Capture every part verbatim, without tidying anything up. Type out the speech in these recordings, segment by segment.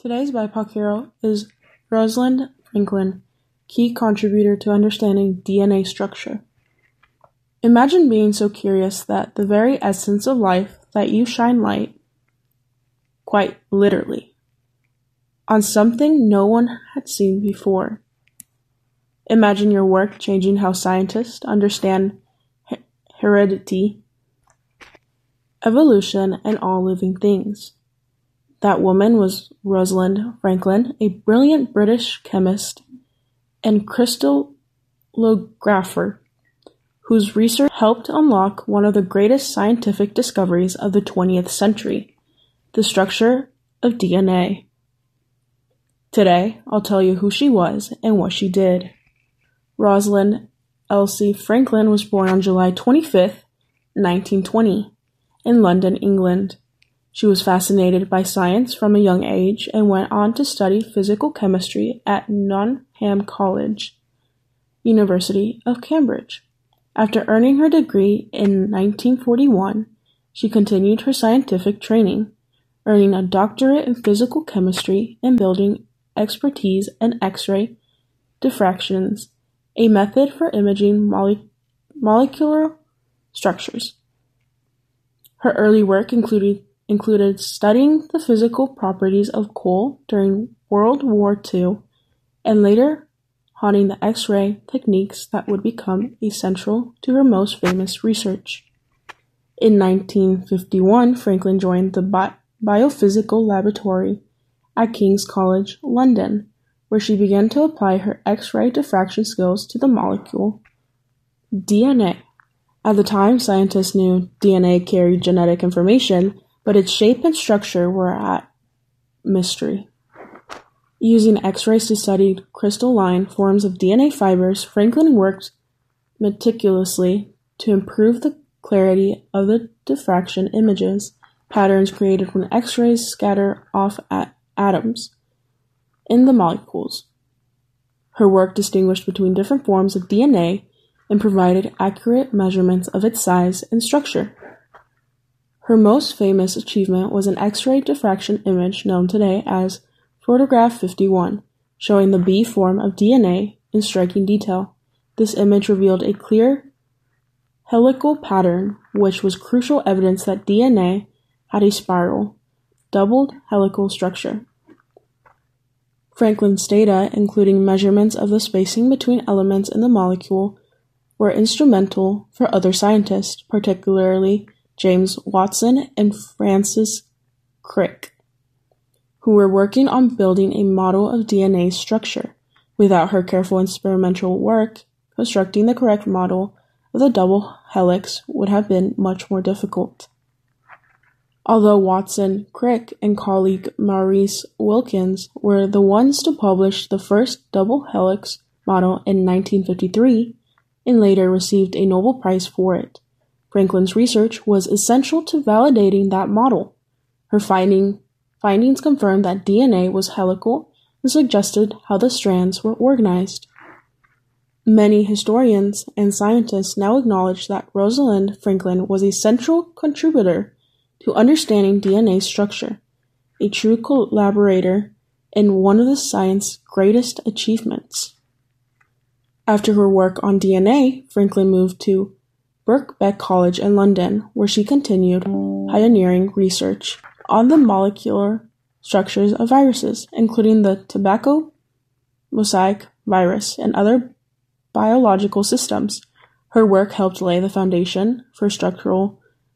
Today's B I P O C hero is Rosalind Franklin, key contributor to understanding D N A structure. Imagine being so curious that the very essence of life that you shine light, quite literally, on something no one had seen before. Imagine your work changing how scientists understand he- heredity, evolution, and all living things. That woman was Rosalind Franklin, a brilliant British chemist and crystallographer whose research helped unlock one of the greatest scientific discoveries of the twentieth century, the structure of D N A. Today, I'll tell you who she was and what she did. Rosalind Elsie Franklin was born on July twenty-fifth, nineteen twenty, in London, England. She was fascinated by science from a young age and went on to study physical chemistry at Newnham College, University of Cambridge. After earning her degree in nineteen forty-one, she continued her scientific training, earning a doctorate in physical chemistry and building expertise in X-ray diffractions, a method for imaging mole- molecular structures. Her early work included included studying the physical properties of coal during World War Two, and later honing the X-ray techniques that would become essential to her most famous research. In nineteen fifty-one, Franklin joined the Bi- Biophysical Laboratory at King's College, London, where she began to apply her X-ray diffraction skills to the molecule D N A. At the time, scientists knew D N A carried genetic information, but its shape and structure were at mystery. Using X-rays to study crystalline forms of D N A fibers, Franklin worked meticulously to improve the clarity of the diffraction images, patterns created when X-rays scatter off at atoms in the molecules. Her work distinguished between different forms of D N A and provided accurate measurements of its size and structure. Her most famous achievement was an X-ray diffraction image known today as Photograph fifty-one, showing the B form of D N A in striking detail. This image revealed a clear helical pattern, which was crucial evidence that D N A had a spiral, doubled helical structure. Franklin's data, including measurements of the spacing between elements in the molecule, were instrumental for other scientists, particularly James Watson and Francis Crick, who were working on building a model of D N A structure. Without her careful experimental work, constructing the correct model of the double helix would have been much more difficult. Although Watson, Crick, and colleague Maurice Wilkins were the ones to publish the first double helix model in nineteen fifty-three, and later received a Nobel Prize for it, Franklin's research was essential to validating that model. Her finding, findings confirmed that D N A was helical and suggested how the strands were organized. Many historians and scientists now acknowledge that Rosalind Franklin was a central contributor to understanding D N A structure, a true collaborator, and one of the science's greatest achievements. After her work on D N A, Franklin moved to Birkbeck College in London, where she continued pioneering research on the molecular structures of viruses, including the tobacco mosaic virus and other biological systems. Her work helped lay the foundation for structural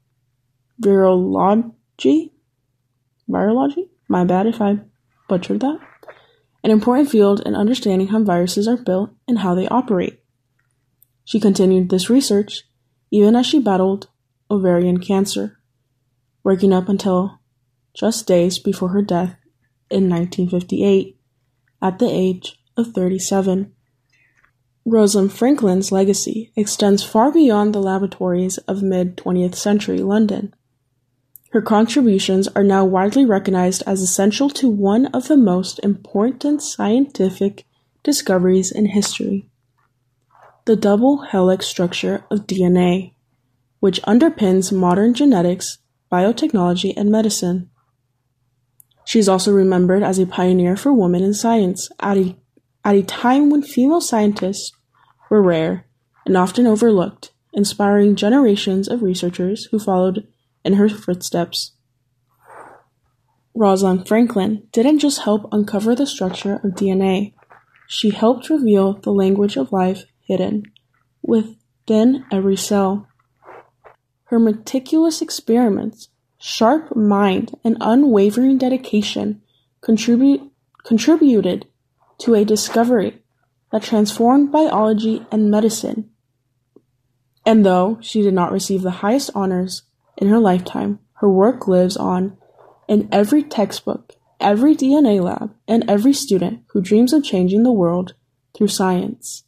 virology. Virology? My bad if I butchered that. An important field in understanding how viruses are built and how they operate. She continued this research even as she battled ovarian cancer, working up until just days before her death in nineteen fifty-eight, at the age of thirty-seven. Rosalind Franklin's legacy extends far beyond the laboratories of mid-twentieth century London. Her contributions are now widely recognized as essential to one of the most important scientific discoveries in history: the double helix structure of D N A, which underpins modern genetics, biotechnology, and medicine. She is also remembered as a pioneer for women in science at a, at a time when female scientists were rare and often overlooked, inspiring generations of researchers who followed in her footsteps. Rosalind Franklin didn't just help uncover the structure of D N A, she helped reveal the language of life hidden within every cell. Her meticulous experiments, sharp mind, and unwavering dedication contribute, contributed to a discovery that transformed biology and medicine. And though she did not receive the highest honors in her lifetime, her work lives on in every textbook, every D N A lab, and every student who dreams of changing the world through science.